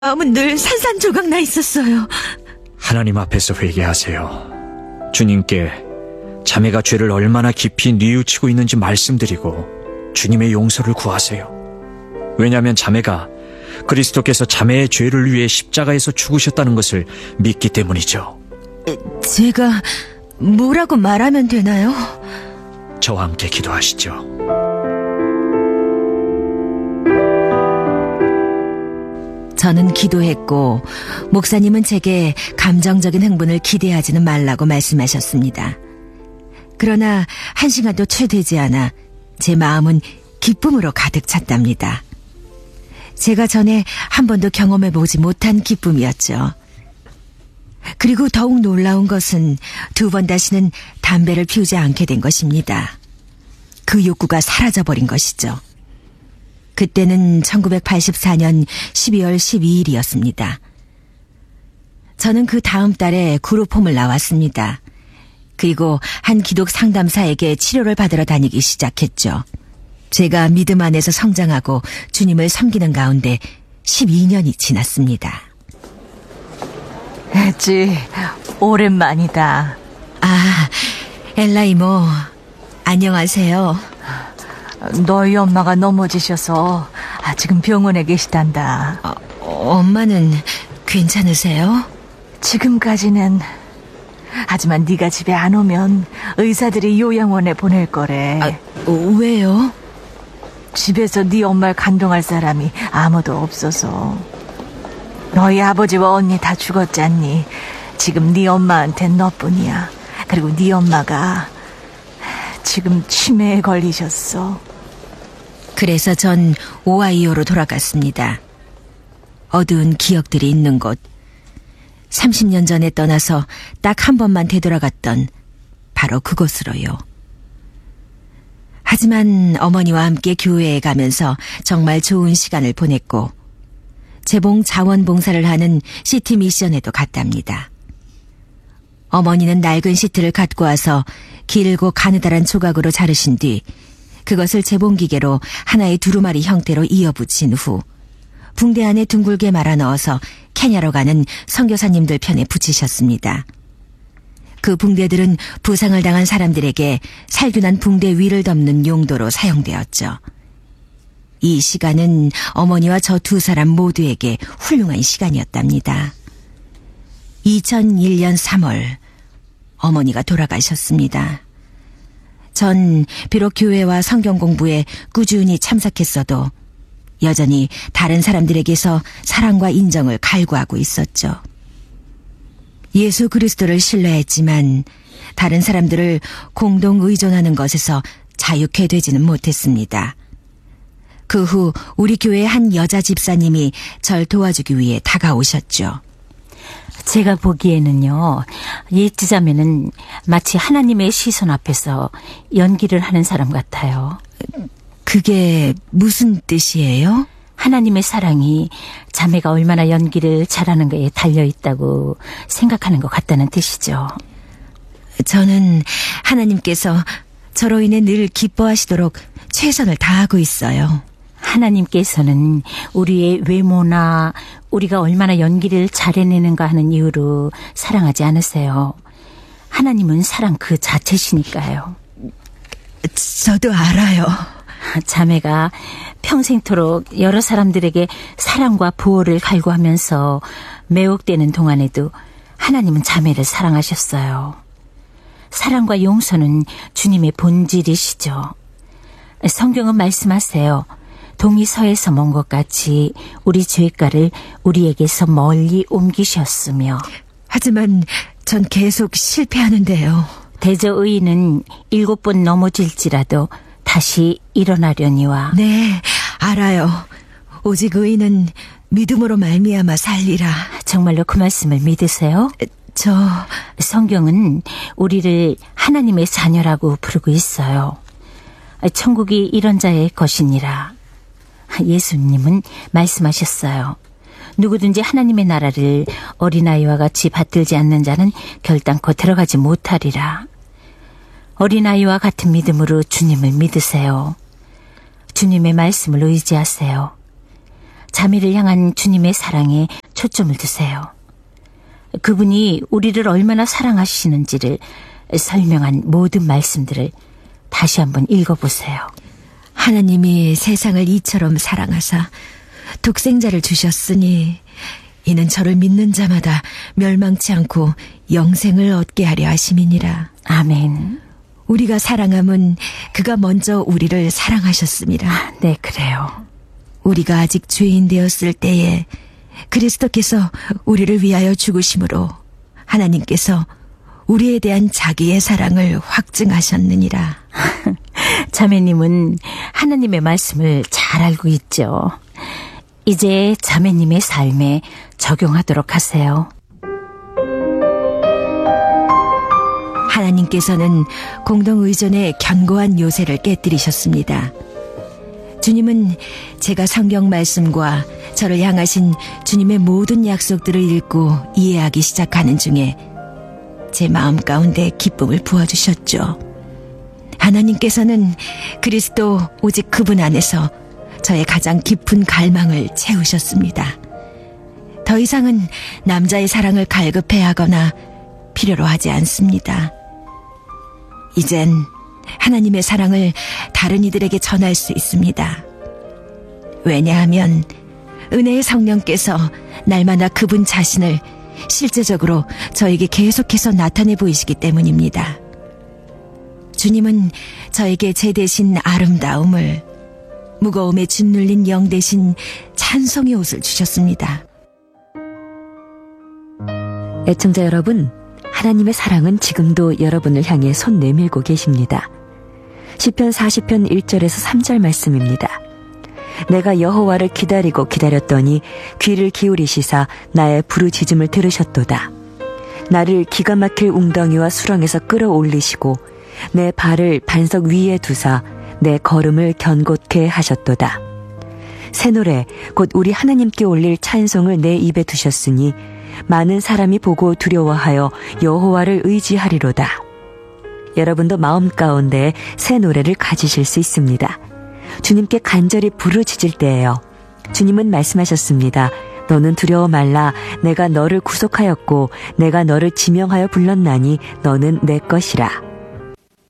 마음은 늘 산산조각 나 있었어요. 하나님 앞에서 회개하세요. 주님께 자매가 죄를 얼마나 깊이 뉘우치고 있는지 말씀드리고 주님의 용서를 구하세요. 왜냐하면 자매가 그리스도께서 자매의 죄를 위해 십자가에서 죽으셨다는 것을 믿기 때문이죠. 제가 뭐라고 말하면 되나요? 저와 함께 기도하시죠. 저는 기도했고 목사님은 제게 감정적인 흥분을 기대하지는 말라고 말씀하셨습니다. 그러나 1시간도 채 되지 않아 제 마음은 기쁨으로 가득 찼답니다. 제가 전에 한 번도 경험해보지 못한 기쁨이었죠. 그리고 더욱 놀라운 것은 2번 다시는 담배를 피우지 않게 된 것입니다. 그 욕구가 사라져버린 것이죠. 그때는 1984년 12월 12일이었습니다. 저는 그 다음 달에 그룹홈을 나왔습니다. 그리고 한 기독 상담사에게 치료를 받으러 다니기 시작했죠. 제가 믿음 안에서 성장하고 주님을 섬기는 가운데 12년이 지났습니다. 지, 오랜만이다. 아, 엘라 이모, 안녕하세요. 너희 엄마가 넘어지셔서 지금 병원에 계시단다. 엄마는 괜찮으세요? 지금까지는. 하지만 네가 집에 안 오면 의사들이 요양원에 보낼 거래. 왜요? 집에서 네 엄마를 간동할 사람이 아무도 없어서. 너희 아버지와 언니 다 죽었잖니. 지금 네 엄마한텐 너뿐이야. 그리고 네 엄마가 지금 치매에 걸리셨어. 그래서 전 오하이오로 돌아갔습니다. 어두운 기억들이 있는 곳. 30년 전에 떠나서 딱 한 번만 되돌아갔던 바로 그곳으로요. 하지만 어머니와 함께 교회에 가면서 정말 좋은 시간을 보냈고 재봉 자원봉사를 하는 시티 미션에도 갔답니다. 어머니는 낡은 시트를 갖고 와서 길고 가느다란 조각으로 자르신 뒤 그것을 재봉기계로 하나의 두루마리 형태로 이어붙인 후 붕대 안에 둥글게 말아 넣어서 케냐로 가는 선교사님들 편에 붙이셨습니다. 그 붕대들은 부상을 당한 사람들에게 살균한 붕대 위를 덮는 용도로 사용되었죠. 이 시간은 어머니와 저 2사람 모두에게 훌륭한 시간이었답니다. 2001년 3월 어머니가 돌아가셨습니다. 전 비록 교회와 성경 공부에 꾸준히 참석했어도 여전히 다른 사람들에게서 사랑과 인정을 갈구하고 있었죠. 예수 그리스도를 신뢰했지만 다른 사람들을 공동 의존하는 것에서 자유케 되지는 못했습니다. 그 후 우리 교회의 한 여자 집사님이 절 도와주기 위해 다가오셨죠. 제가 보기에는요, 옛 지자매는 마치 하나님의 시선 앞에서 연기를 하는 사람 같아요. 그게 무슨 뜻이에요? 하나님의 사랑이 자매가 얼마나 연기를 잘하는 거에 달려있다고 생각하는 것 같다는 뜻이죠. 저는 하나님께서 저로 인해 늘 기뻐하시도록 최선을 다하고 있어요. 하나님께서는 우리의 외모나 우리가 얼마나 연기를 잘해내는가 하는 이유로 사랑하지 않으세요. 하나님은 사랑 그 자체시니까요. 저도 알아요. 자매가 평생토록 여러 사람들에게 사랑과 보호를 갈구하면서 매혹되는 동안에도 하나님은 자매를 사랑하셨어요. 사랑과 용서는 주님의 본질이시죠. 성경은 말씀하세요. 동이 서에서 먼 것 같이 우리 죄가를 우리에게서 멀리 옮기셨으며. 하지만 전 계속 실패하는데요. 대저 의인은 7번 넘어질지라도 다시 일어나려니와. 네, 알아요. 오직 의인은 믿음으로 말미암아 살리라. 정말로 그 말씀을 믿으세요? 성경은 우리를 하나님의 자녀라고 부르고 있어요. 천국이 이런 자의 것이니라. 예수님은 말씀하셨어요. 누구든지 하나님의 나라를 어린아이와 같이 받들지 않는 자는 결단코 들어가지 못하리라. 어린아이와 같은 믿음으로 주님을 믿으세요. 주님의 말씀을 의지하세요. 자매를 향한 주님의 사랑에 초점을 두세요. 그분이 우리를 얼마나 사랑하시는지를 설명한 모든 말씀들을 다시 한번 읽어보세요. 하나님이 세상을 이처럼 사랑하사 독생자를 주셨으니 이는 저를 믿는 자마다 멸망치 않고 영생을 얻게 하려 하심이니라. 아멘. 우리가 사랑함은 그가 먼저 우리를 사랑하셨습니다. 네, 그래요. 우리가 아직 죄인 되었을 때에 그리스도께서 우리를 위하여 죽으심으로 하나님께서 우리에 대한 자기의 사랑을 확증하셨느니라. 자매님은 하나님의 말씀을 잘 알고 있죠. 이제 자매님의 삶에 적용하도록 하세요. 하나님께서는 공동의존의 견고한 요새를 깨뜨리셨습니다. 주님은 제가 성경 말씀과 저를 향하신 주님의 모든 약속들을 읽고 이해하기 시작하는 중에 제 마음 가운데 기쁨을 부어주셨죠. 하나님께서는 그리스도 오직 그분 안에서 저의 가장 깊은 갈망을 채우셨습니다. 더 이상은 남자의 사랑을 갈급해하거나 필요로 하지 않습니다. 이젠 하나님의 사랑을 다른 이들에게 전할 수 있습니다. 왜냐하면 은혜의 성령께서 날마다 그분 자신을 실제적으로 저에게 계속해서 나타내 보이시기 때문입니다. 주님은 저에게 제 대신 아름다움을, 무거움에 짓눌린 영 대신 찬송의 옷을 주셨습니다. 애청자 여러분, 하나님의 사랑은 지금도 여러분을 향해 손 내밀고 계십니다. 시편 40편 1절에서 3절 말씀입니다. 내가 여호와를 기다리고 기다렸더니 귀를 기울이시사 나의 부르짖음을 들으셨도다. 나를 기가 막힐 웅덩이와 수렁에서 끌어올리시고 내 발을 반석 위에 두사 내 걸음을 견고케 하셨도다. 새 노래 곧 우리 하나님께 올릴 찬송을 내 입에 두셨으니 많은 사람이 보고 두려워하여 여호와를 의지하리로다. 여러분도 마음 가운데 새 노래를 가지실 수 있습니다. 주님께 간절히 부르짖을 때예요. 주님은 말씀하셨습니다. 너는 두려워 말라. 내가 너를 구속하였고 내가 너를 지명하여 불렀나니 너는 내 것이라.